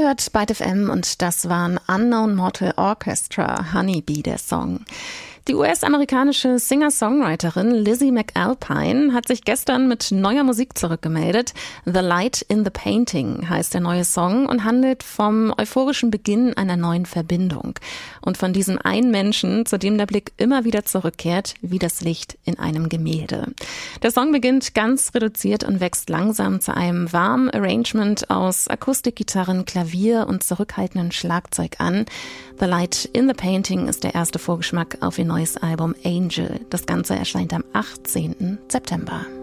hört Byte FM und das waren Unknown Mortal Orchestra, Honeybee, der Song. Die US-amerikanische Singer-Songwriterin Lizzie McAlpine hat sich gestern mit neuer Musik zurückgemeldet. The Light in the Painting heißt der neue Song und handelt vom euphorischen Beginn einer neuen Verbindung. Und von diesem einen Menschen, zu dem der Blick immer wieder zurückkehrt, wie das Licht in einem Gemälde. Der Song beginnt ganz reduziert und wächst langsam zu einem warmen Arrangement aus Akustikgitarren, Klavier und zurückhaltendem Schlagzeug an. The Light in the Painting ist der erste Vorgeschmack auf ihr neues Album Angel. Das Ganze erscheint am 18. September.